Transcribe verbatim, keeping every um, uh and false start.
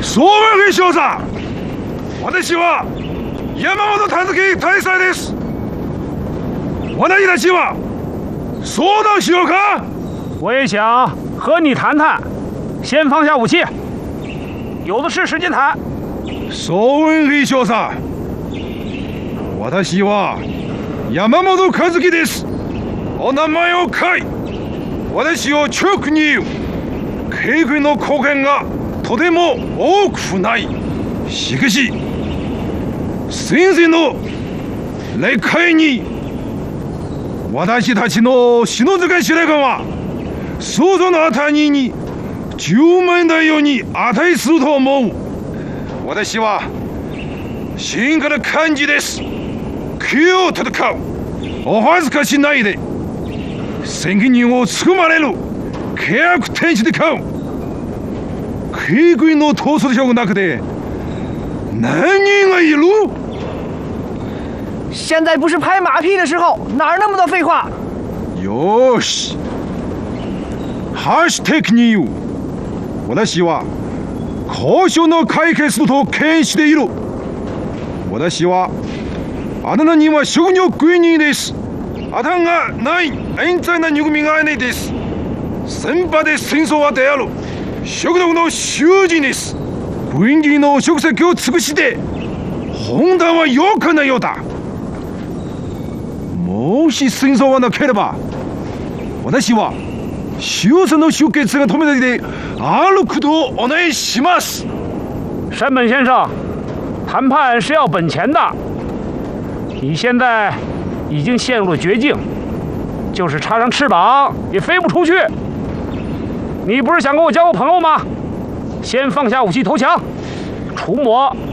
総務兵少佐、私は山本和樹大佐です。私たちは相談しようか？ 我也想和你谈谈，先放下武器，有的是时间谈。 総務兵少佐、私は山本和樹です。お名前を書い、私を直に言う。警軍の貢献がとても多くない。しかし先生の霊界に私たちの篠塚司令官は想像のあたりにじゅうまんだように値すると思う。私は真から感じです。気を戦う。お恥ずかしないで。責任をつくまれる契約天使で買う。警軍の統率力なくて何人がいる？ 现在不是拍马屁的时候，哪儿那么多废话？ よし、ハッシュタグに言う。私は交渉の解決と検視でいる。私はあなたには職業軍人です。あなたがない冤罪な憎みがないです。戦場で戦争はである。職能の囚人です。軍人の職責を尽くして本断は良くないようだ。もし戦争がなければ私は修正の出血が止めないであることをお願いします。 山本先生，谈判是要本钱的，你现在已经陷入了绝境，就是插上翅膀也飞不出去。你不是想跟我交个朋友吗？先放下武器投降，除魔